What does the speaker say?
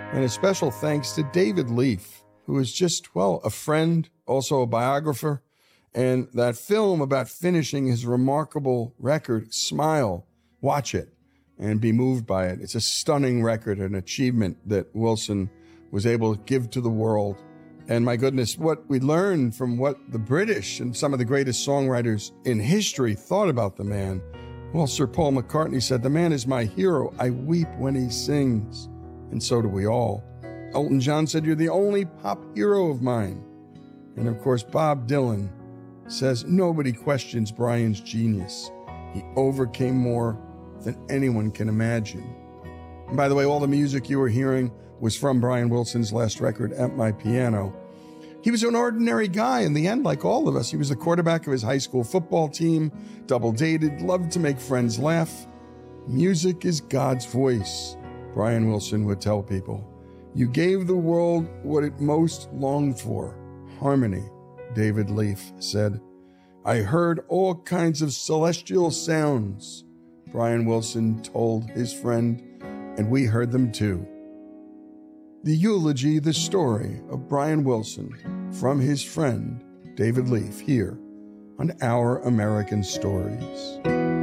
And a special thanks to David Leaf, who is just, well, a friend, also a biographer. And that film about finishing his remarkable record, Smile, watch it and be moved by it. It's a stunning record, an achievement that Wilson was able to give to the world. And my goodness, what we learned from what the British and some of the greatest songwriters in history thought about the man. Well, Sir Paul McCartney said, "The man is my hero. I weep when he sings." And so do we all. Elton John said, "You're the only pop hero of mine." And of course, Bob Dylan says, "Nobody questions Brian's genius. He overcame more than anyone can imagine." And by the way, all the music you were hearing was from Brian Wilson's last record, At My Piano. He was an ordinary guy in the end, like all of us. He was the quarterback of his high school football team, double-dated, loved to make friends laugh. Music is God's voice, Brian Wilson would tell people. You gave the world what it most longed for, harmony, David Leaf said. I heard all kinds of celestial sounds, Brian Wilson told his friend, and we heard them too. The eulogy, the story of Brian Wilson from his friend David Leaf here on Our American Stories.